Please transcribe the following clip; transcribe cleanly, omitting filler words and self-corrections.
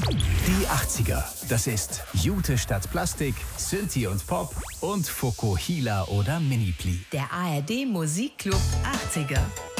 Die 80er. Das ist Jute statt Plastik, Synthie und Pop und Fokuhila oder Minipli. Der ARD Musikclub 80er.